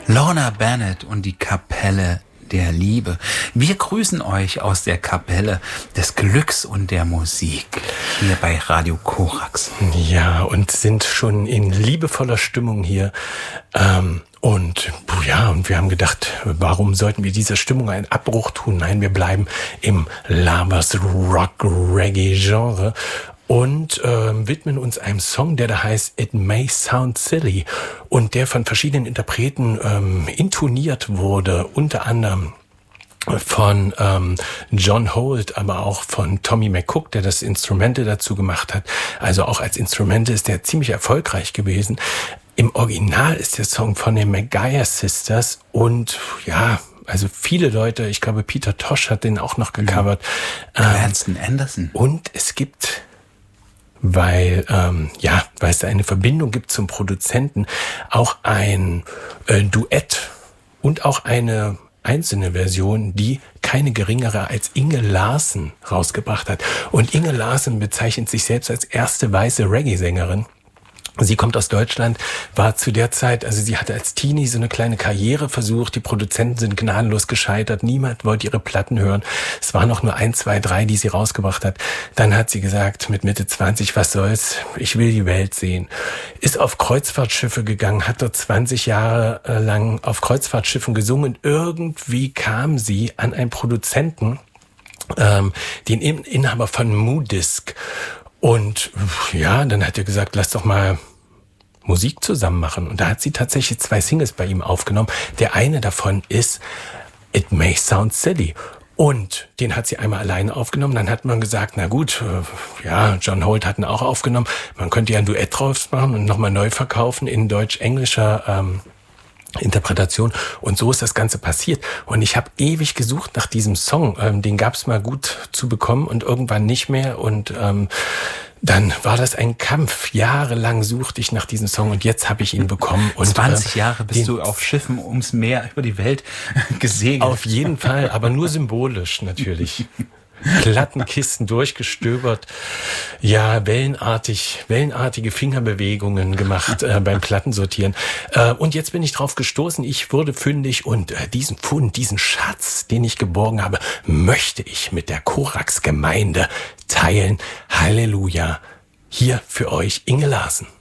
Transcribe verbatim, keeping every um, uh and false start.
Lorna Bennett und die Kapelle der Liebe. Wir grüßen euch aus der Kapelle des Glücks und der Musik hier bei Radio Korax. Ja, und sind schon in liebevoller Stimmung hier. Ähm, und ja, und wir haben gedacht, warum sollten wir dieser Stimmung einen Abbruch tun? Nein, wir bleiben im Labers Rock Reggae Genre. Und äh, widmen uns einem Song, der da heißt It May Sound Silly und der von verschiedenen Interpreten ähm, intoniert wurde, unter anderem von ähm, John Holt, aber auch von Tommy McCook, der das Instrumente dazu gemacht hat. Also auch als Instrumente ist der ziemlich erfolgreich gewesen. Im Original ist der Song von den Maguire Sisters und ja, also viele Leute, ich glaube Peter Tosh hat den auch noch gecovert. Mhm. Cranston ähm, Anderson. Und es gibt... weil ähm, ja, weil es da eine Verbindung gibt zum Produzenten, auch ein äh, Duett und auch eine einzelne Version, die keine geringere als Inge Larsen rausgebracht hat. Und Inge Larsen bezeichnet sich selbst als erste weiße Reggae-Sängerin. Sie kommt aus Deutschland, war zu der Zeit, also sie hatte als Teenie so eine kleine Karriere versucht, die Produzenten sind gnadenlos gescheitert, niemand wollte ihre Platten hören. Es waren noch nur ein, zwei, drei, die sie rausgebracht hat. Dann hat sie gesagt, mit Mitte zwanzig, was soll's, ich will die Welt sehen. Ist auf Kreuzfahrtschiffe gegangen, hat dort zwanzig Jahre lang auf Kreuzfahrtschiffen gesungen und irgendwie kam sie an einen Produzenten, ähm, den Inhaber von Moodisc. Und ja, dann hat er gesagt, lass doch mal Musik zusammen machen. Und da hat sie tatsächlich zwei Singles bei ihm aufgenommen. Der eine davon ist It May Sound Silly. Und den hat sie einmal alleine aufgenommen. Dann hat man gesagt, na gut, äh, ja, John Holt hat ihn auch aufgenommen. Man könnte ja ein Duett draus machen und nochmal neu verkaufen in deutsch-englischer ähm, Interpretation. Und so ist das Ganze passiert. Und ich habe ewig gesucht nach diesem Song. Ähm, den gab es mal gut zu bekommen und irgendwann nicht mehr. Und ähm, dann war das ein Kampf. Jahrelang suchte ich nach diesem Song und jetzt habe ich ihn bekommen. Und, zwanzig Jahre äh, bist du auf Schiffen ums Meer über die Welt gesegelt. Auf jeden Fall, aber nur symbolisch natürlich. Plattenkisten durchgestöbert, ja, wellenartig, wellenartige Fingerbewegungen gemacht äh, beim Plattensortieren. Äh, und jetzt bin ich drauf gestoßen, ich wurde fündig und äh, diesen Fund, diesen Schatz, den ich geborgen habe, möchte ich mit der Korax-Gemeinde teilen. Halleluja. Hier für euch Inge Larsen.